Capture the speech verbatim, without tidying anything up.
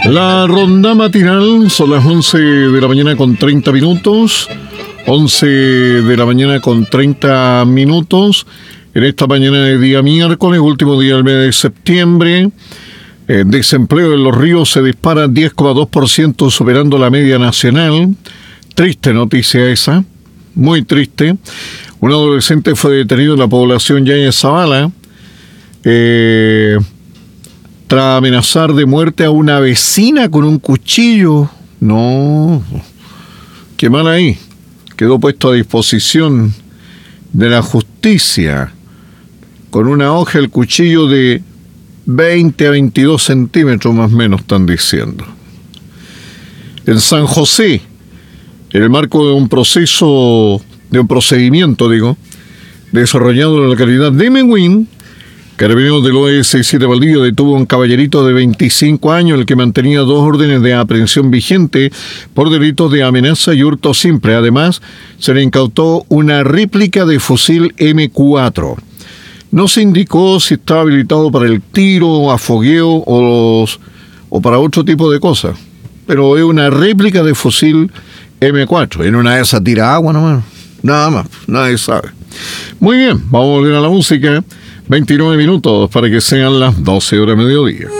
La ronda matinal son las once de la mañana con treinta minutos. once de la mañana con treinta minutos. En esta mañana de día miércoles, último día del mes de septiembre. El desempleo en Los Ríos se dispara diez coma dos por ciento, superando la media nacional. Triste noticia esa, muy triste. Un adolescente fue detenido en la población Yáñez Zavala eh, tras amenazar de muerte a una vecina con un cuchillo. No, qué mal ahí. Quedó puesto a disposición de la justicia con una hoja, el cuchillo de veinte a veintidós centímetros más o menos, están diciendo. En San José, en el marco de un proceso, de un procedimiento, digo, desarrollado en la localidad de Mewin, Carabineros del O S siete Valdivia detuvo a un caballerito de veinticinco años, el que mantenía dos órdenes de aprehensión vigente por delitos de amenaza y hurto simple. Además, se le incautó una réplica de fusil eme cuatro. No se indicó si estaba habilitado para el tiro, a fogueo o, los, o para otro tipo de cosas, pero es una réplica de fusil eme cuatro. En una de esas tira agua nomás, nada más, nadie sabe. Muy bien, vamos a volver a la música. veintinueve minutos para que sean las doce horas de mediodía.